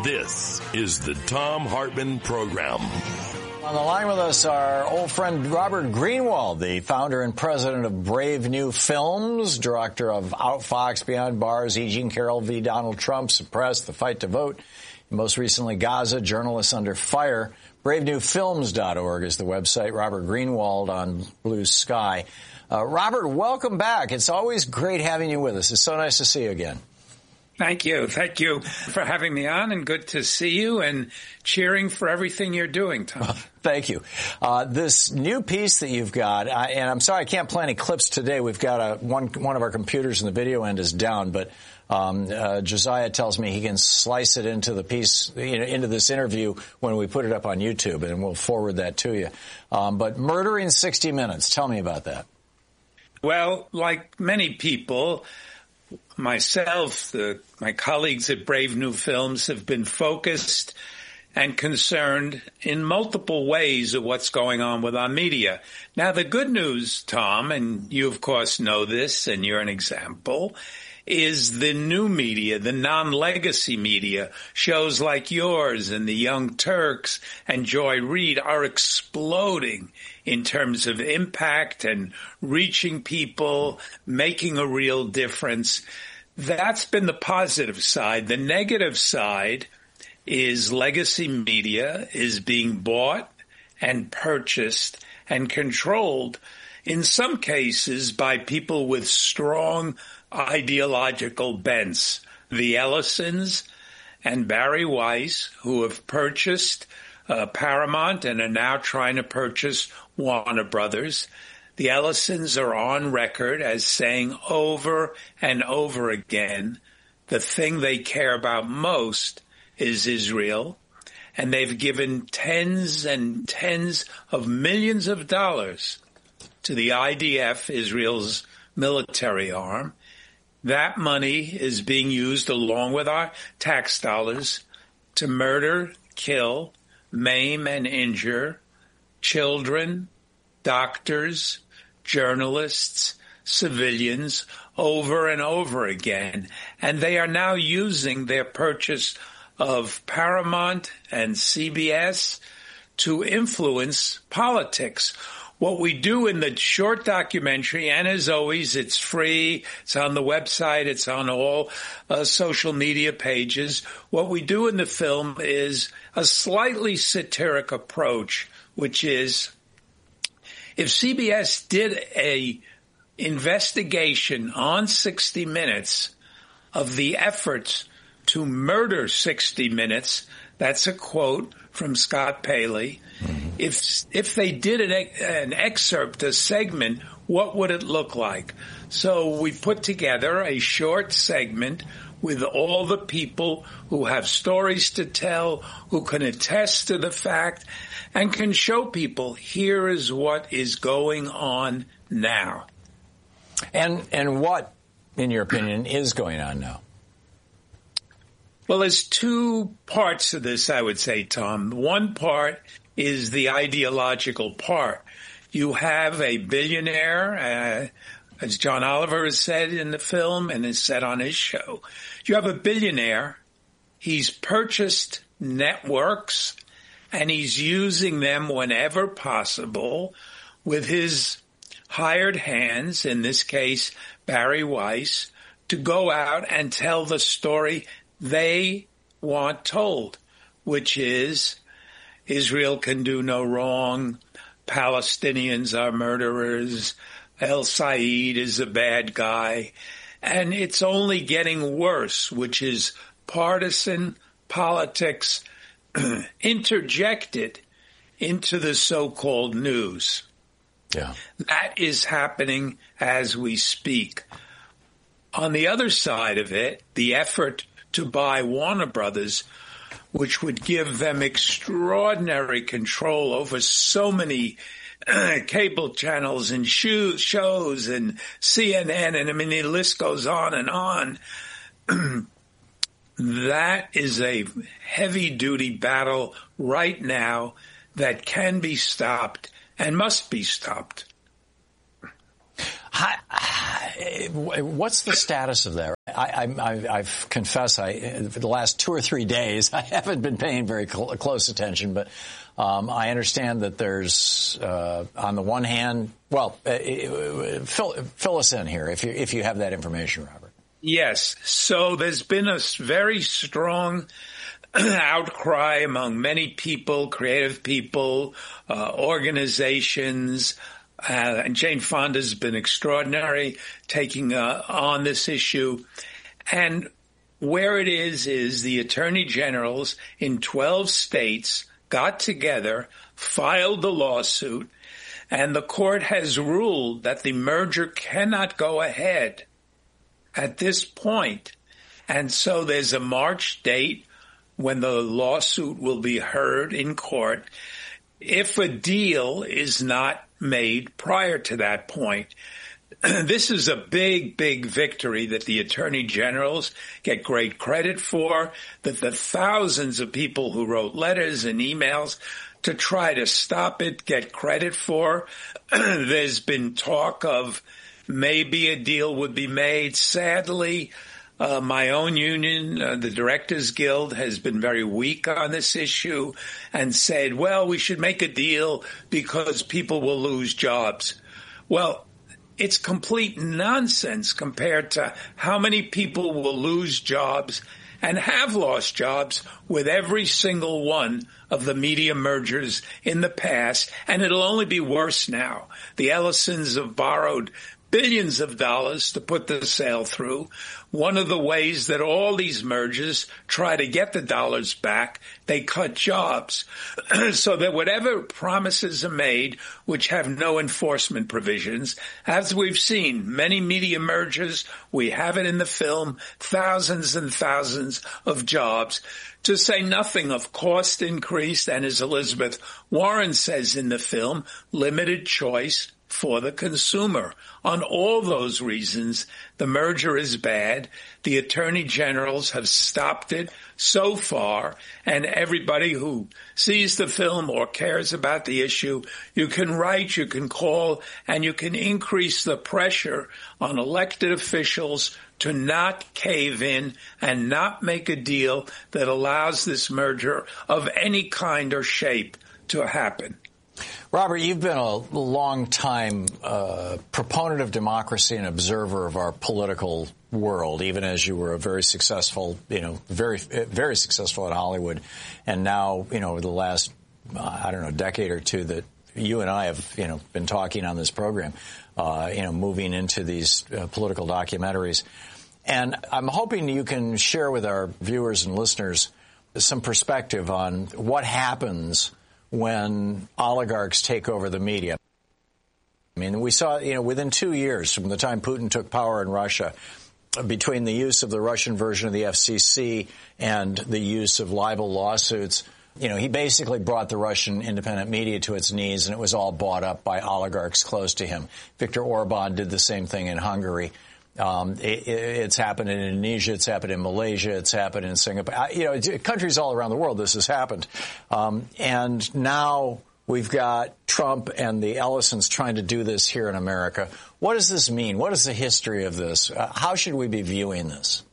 This is the Thom Hartmann Program. On the line with us, our old friend Robert Greenwald, the founder and president of Brave New Films, director of Outfox, Beyond Bars, E. Jean Carroll v. Donald Trump, Suppressed, The Fight to Vote, and most recently Gaza, Journalists Under Fire. BraveNewFilms.org is the website. Robert Greenwald on Blue Sky. Robert, welcome back. It's always great having you with us. It's so nice to see you again. Thank you. Thank you for having me on, and good to see you and cheering for everything you're doing, Tom. Thank you. This new piece that you've got, and I'm sorry I can't play any clips today. We've got one of our computers in the video end is down, but Josiah tells me he can slice it into the piece, into this interview when we put it up on YouTube, and we'll forward that to you. But Murdering 60 Minutes, tell me about that. Well, like many people, myself, my colleagues at Brave New Films have been focused and concerned in multiple ways of what's going on with our media. Now, the good news, Tom, and you of course know this, and you're an example, is the new media, the non-legacy media. Shows like yours and the Young Turks and Joy Reid are exploding in terms of impact and reaching people, making a real difference. That's been the positive side. The negative side is legacy media is being bought and purchased and controlled, in some cases by people with strong ideological bents. The Ellisons and Barry Weiss, who have purchased Paramount and are now trying to purchase Warner Brothers. The Ellisons are on record as saying over and over again the thing they care about most is Israel, and they've given tens and tens of millions of dollars to the IDF, Israel's military arm. That money is being used along with our tax dollars to murder, kill, maim, and injure children, doctors, journalists, civilians over and over again. And they are now using their purchase of Paramount and CBS to influence politics. What we do in the short documentary, and as always, it's free, it's on the website, it's on all social media pages. What we do in the film is a slightly satiric approach, which is if CBS did a investigation on 60 Minutes of the efforts to murder 60 Minutes, that's a quote from Scott Paley. If they did an excerpt, a segment, what would it look like? So we put together a short segment with all the people who have stories to tell, who can attest to the fact, and can show people here is what is going on now. And what, in your opinion, is going on now? Well, there's two parts to this, I would say, Tom. One part is the ideological part. You have a billionaire, as John Oliver has said in the film and has said on his show. You have a billionaire. He's purchased networks, and he's using them whenever possible with his hired hands, in this case, Barry Weiss, to go out and tell the story they want told, which is Israel can do no wrong, Palestinians are murderers, El Said is a bad guy, and it's only getting worse, which is partisan politics interjected into the so-called news. Yeah. That is happening as we speak. On the other side of it, the effort to buy Warner Brothers, which would give them extraordinary control over so many cable channels and shows and CNN, and I mean, the list goes on and on. That is a heavy-duty battle right now that can be stopped and must be stopped. What's the status of that? I've confessed, for the last 2 or 3 days, I haven't been paying very close attention, but I understand that there's, on the one hand, well, fill us in here if you have that information, Robert. Yes. So there's been a very strong outcry among many people, creative people, organizations, and Jane Fonda's been extraordinary taking on this issue. And where it is the attorney generals in 12 states got together, filed the lawsuit, and the court has ruled that the merger cannot go ahead at this point. And so there's a March date when the lawsuit will be heard in court if a deal is not made prior to that point. This is a big, big victory that the attorney generals get great credit for, that the thousands of people who wrote letters and emails to try to stop it get credit for. There's been talk of maybe a deal would be made. Sadly, my own union, the Directors Guild, has been very weak on this issue and said, well, we should make a deal because people will lose jobs. Well, it's complete nonsense compared to how many people will lose jobs and have lost jobs with every single one of the media mergers in the past, and it'll only be worse now. The Ellisons have borrowed billions of dollars to put the sale through. One of the ways that all these mergers try to get the dollars back, they cut jobs. So that whatever promises are made, which have no enforcement provisions, as we've seen, many media mergers, we have it in the film, thousands and thousands of jobs, to say nothing of cost increase, and as Elizabeth Warren says in the film, limited choice for the consumer. On all those reasons, the merger is bad. The attorney generals have stopped it so far, and everybody who sees the film or cares about the issue, you can write, you can call, and you can increase the pressure on elected officials to not cave in and not make a deal that allows this merger of any kind or shape to happen. Robert, you've been a long-time proponent of democracy and observer of our political world, even as you were a very successful, very successful in Hollywood. And now, over the last, decade or two that you and I have, been talking on this program, moving into these political documentaries. And I'm hoping you can share with our viewers and listeners some perspective on what happens when oligarchs take over the media. I mean, we saw, within 2 years from the time Putin took power in Russia, between the use of the Russian version of the FCC and the use of libel lawsuits, he basically brought the Russian independent media to its knees, and it was all bought up by oligarchs close to him. Viktor Orban did the same thing in Hungary. It's happened in Indonesia, it's happened in Malaysia, it's happened in Singapore. Countries all around the world this has happened. And now we've got Trump and the Ellisons trying to do this here in America. What does this mean? What is the history of this? How should we be viewing this?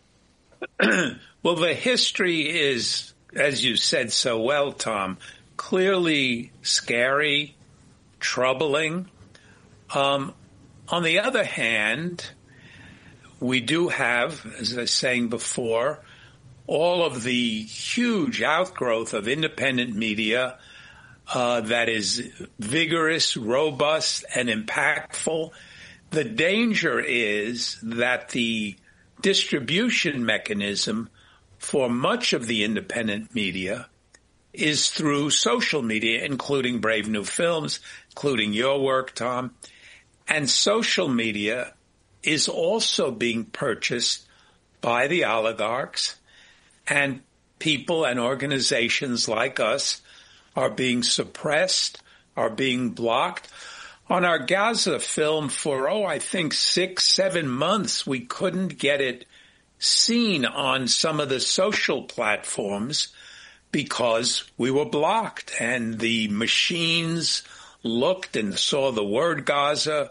Well, the history is, as you said so well, Tom, clearly scary, troubling. On the other hand, we do have, as I was saying before, all of the huge outgrowth of independent media that is vigorous, robust, and impactful. The danger is that the distribution mechanism for much of the independent media is through social media, including Brave New Films, including your work, Tom. And social media is also being purchased by the oligarchs, and people and organizations like us are being suppressed, are being blocked. On our Gaza film for, I think 6-7 months, we couldn't get it seen on some of the social platforms because we were blocked, and the machines looked and saw the word Gaza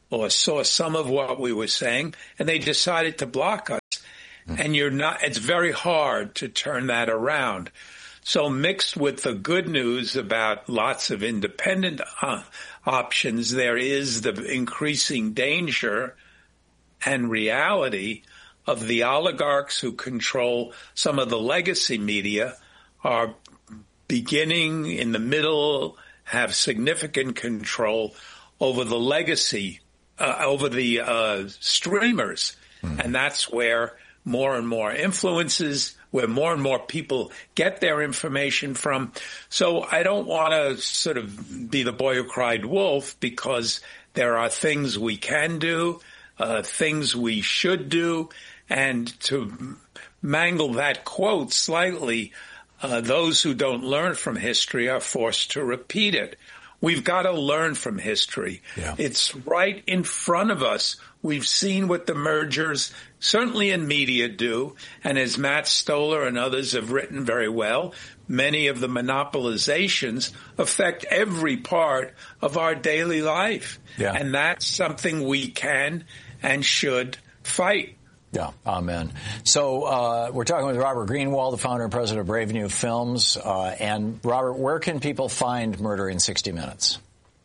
or saw some of what we were saying, and they decided to block us. And it's very hard to turn that around. So mixed with the good news about lots of independent options, there is the increasing danger and reality of the oligarchs who control some of the legacy media are beginning in the middle, have significant control over the legacy, over the streamers. And that's where more and more influences, where more and more people get their information from. So I don't want to sort of be the boy who cried wolf, because there are things we can do, things we should do. And to mangle that quote slightly, those who don't learn from history are forced to repeat it. We've got to learn from history. Yeah. It's right in front of us. We've seen what the mergers, certainly in media, do. And as Matt Stoller and others have written very well, many of the monopolizations affect every part of our daily life. Yeah. And that's something we can and should fight. Yeah, amen. So we're talking with Robert Greenwald, the founder and president of Brave New Films. And Robert, where can people find Murder in 60 Minutes?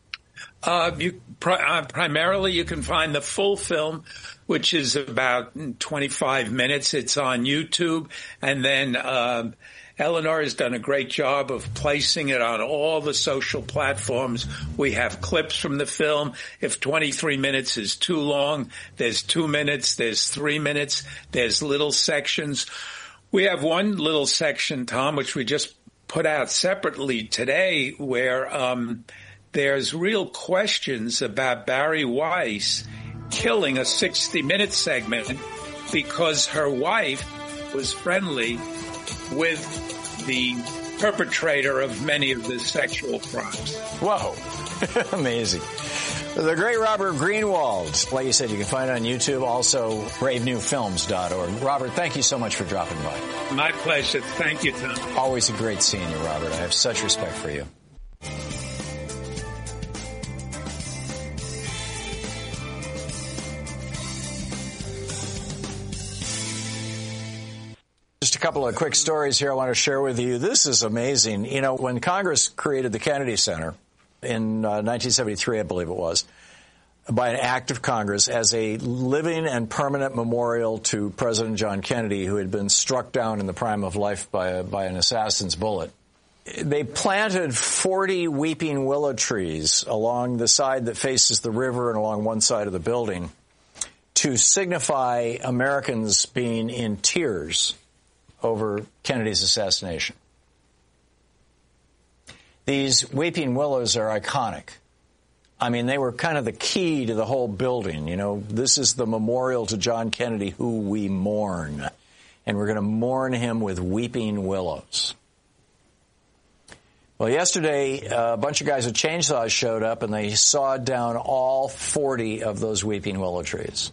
Primarily, you can find the full film, which is about 25 minutes. It's on YouTube. And then Eleanor has done a great job of placing it on all the social platforms. We have clips from the film. If 23 minutes is too long, there's 2 minutes, there's 3 minutes, there's little sections. We have one little section, Tom, which we just put out separately today, where there's real questions about Barry Weiss killing a 60-minute segment because her wife was friendly with the perpetrator of many of the sexual crimes. Whoa. Amazing. The great Robert Greenwald. Like you said, you can find it on YouTube, also bravenewfilms.org. Robert, thank you so much for dropping by. My pleasure. Thank you, Tom. Always a great seeing you, Robert. I have such respect for you. Just a couple of quick stories here I want to share with you. This is amazing. You know, when Congress created the Kennedy Center in 1973, I believe it was, by an act of Congress as a living and permanent memorial to President John Kennedy, who had been struck down in the prime of life by an assassin's bullet, they planted 40 weeping willow trees along the side that faces the river and along one side of the building to signify Americans being in tears over Kennedy's assassination. These weeping willows are iconic. I mean, they were kind of the key to the whole building. You know, this is the memorial to John Kennedy, who we mourn. And we're going to mourn him with weeping willows. Well, yesterday, a bunch of guys with chainsaws showed up, and they sawed down all 40 of those weeping willow trees.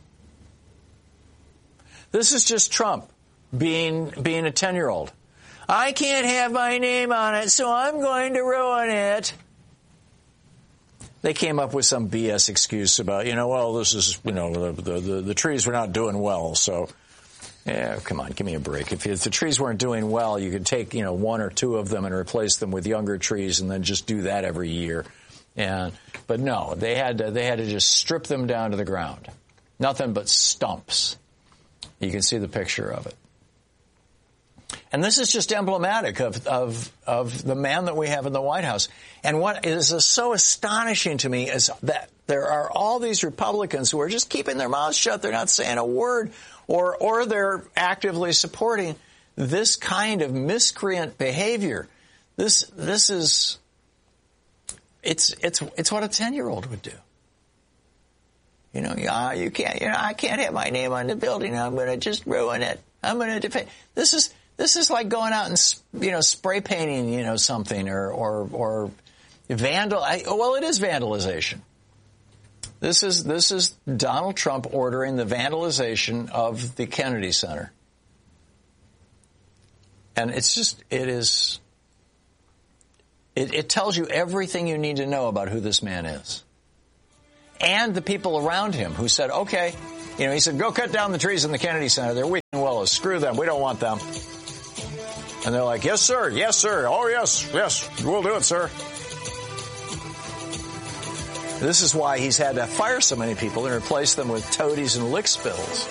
This is just Trump being a 10-year-old. I can't have my name on it, so I'm going to ruin it. They came up with some BS excuse about, well, this is, the trees were not doing well, so, yeah, come on, give me a break. If the trees weren't doing well, you could take, one or two of them and replace them with younger trees and then just do that every year. But no, they had to just strip them down to the ground. Nothing but stumps. You can see the picture of it. And this is just emblematic of the man that we have in the White House. And what is so astonishing to me is that there are all these Republicans who are just keeping their mouths shut. They're not saying a word, or they're actively supporting this kind of miscreant behavior. This is it's what a 10-year-old would do. You can't. I can't have my name on the building. I'm going to just ruin it. I'm going to defend. This is like going out and spray painting something or vandal. Well, it is vandalization. This is Donald Trump ordering the vandalization of the Kennedy Center, and it tells you everything you need to know about who this man is. and the people around him who said, okay, he said, go cut down the trees in the Kennedy Center. They're weak and willows. Screw them. We don't want them. And they're like, yes, sir. Yes, sir. Oh, yes. Yes. We'll do it, sir. This is why he's had to fire so many people and replace them with toadies and lick spills.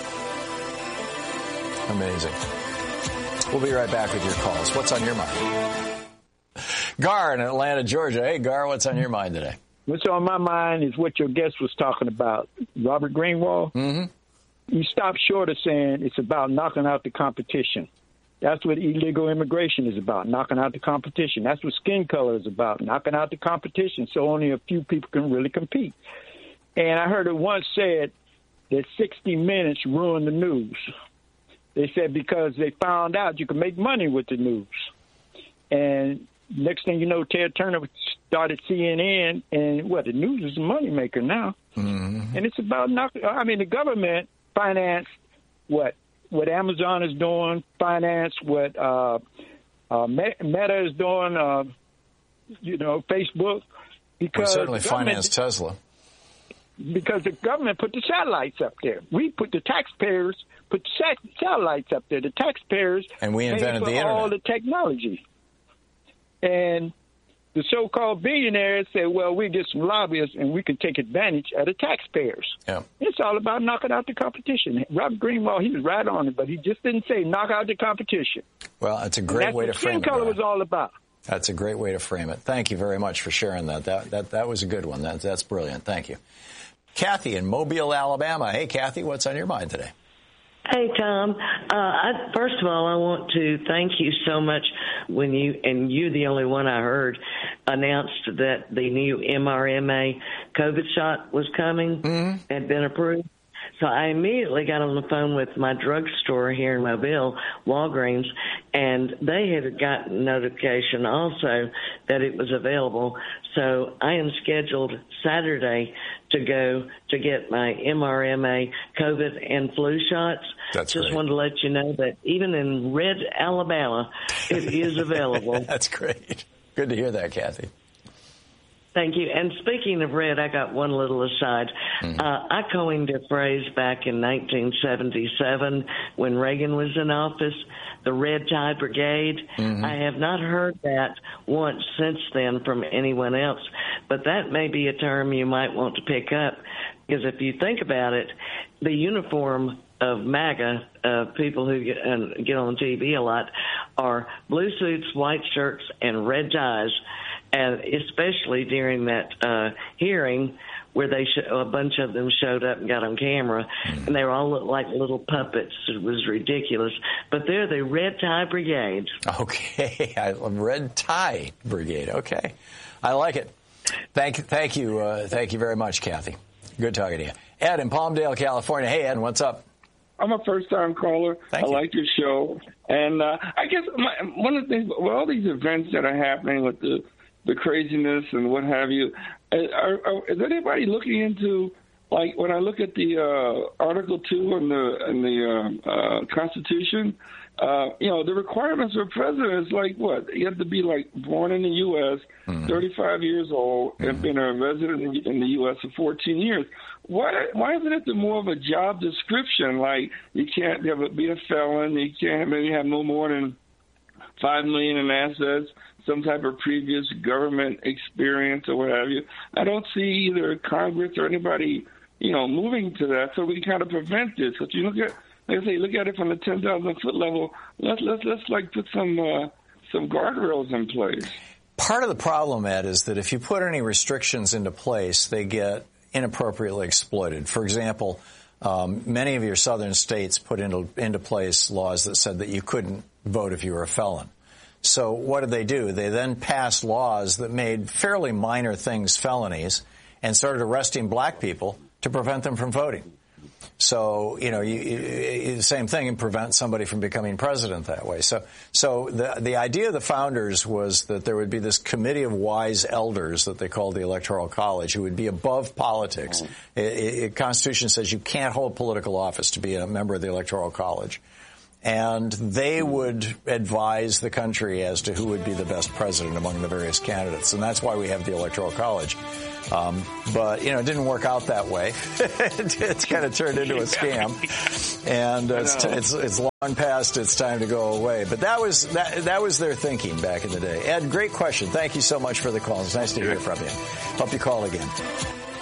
Amazing. We'll be right back with your calls. What's on your mind? Gar in Atlanta, Georgia. Hey, Gar, what's on your mind today? What's on my mind is what your guest was talking about, Robert Greenwald. Mm-hmm. You stop short of saying it's about knocking out the competition. That's what illegal immigration is about, knocking out the competition. That's what skin color is about, knocking out the competition so only a few people can really compete. And I heard it once said that 60 Minutes ruined the news. They said because they found out you can make money with the news. And next thing you know, Ted Turner started CNN, and the news is a moneymaker now. Mm-hmm. And it's about the government financed what Amazon is doing, finance what Meta is doing, Facebook. Because certainly financed Tesla. Because the government put the satellites up there. We put the taxpayers put the satellites up there. The taxpayers and we invented the internet. All the technology. And the so-called billionaires say, well, we get some lobbyists and we can take advantage of the taxpayers. Yeah. It's all about knocking out the competition. Robert Greenwald, he was right on it, but he just didn't say knock out the competition. Well, it's a great way to frame it. That's what skin color was all about. That's a great way to frame it. Thank you very much for sharing that. That was a good one. That's brilliant. Thank you. Kathy in Mobile, Alabama. Hey, Kathy, what's on your mind today? Hey, Tom. First of all, I want to thank you so much when you're the only one I heard, announced that the new mRNA COVID shot was coming, had been approved. So I immediately got on the phone with my drugstore here in Mobile, Walgreens, and they had gotten notification also that it was available. So I am scheduled Saturday to go to get my mRNA COVID and flu shots. That's Just great. wanted to let you know that even in red Alabama, it is available. That's great. Good to hear that, Kathy. Thank you. And speaking of red, I got one little aside. I coined a phrase back in 1977 when Reagan was in office, the Red Tie Brigade. I have not heard that once since then from anyone else, but that may be a term you might want to pick up, because if you think about it, the uniform of MAGA, people who get on TV a lot, are blue suits, white shirts, and red ties. And especially during that hearing where a bunch of them showed up and got on camera, and they were all looked like little puppets. It was ridiculous. But they're the Red Tie Brigade. Okay. Red Tie Brigade. Okay. I like it. Thank you. Thank you very much, Kathy. Good talking to you. Ed in Palmdale, California. Hey, Ed, what's up? I'm a first-time caller. Thank you. I like your show. And I guess one of the things, with all these events that are happening with the craziness and what have you, is anybody looking into, like, when I look at the Article 2 in the Constitution, the requirements for president is like what? You have to be, like, born in the U.S., 35 years old, and been a resident in the U.S. for 14 years. Why isn't it more of a job description? Like, you can't be a felon, you can't maybe have no more than $5 million in assets, some type of previous government experience or what have you. I don't see either Congress or anybody, moving to that, so we can kind of prevent this. But you look at it from the 10,000-foot level. Let's like put some guardrails in place. Part of the problem, Ed, is that if you put any restrictions into place, they get inappropriately exploited. For example, many of your southern states put into place laws that said that you couldn't vote if you were a felon. So what did they do? They then passed laws that made fairly minor things felonies and started arresting black people to prevent them from voting. So, the same thing and prevent somebody from becoming president that way. So the idea of the founders was that there would be this committee of wise elders that they called the Electoral College who would be above politics. The Constitution says you can't hold political office to be a member of the Electoral College. and they would advise the country as to who would be the best president among the various candidates. And that's why we have the Electoral College. But, it didn't work out that way. It's kind of turned into a scam. And it's long past its time to go away. But that was their thinking back in the day. Ed, great question. Thank you so much for the call. It's nice to hear from you. Hope you call again.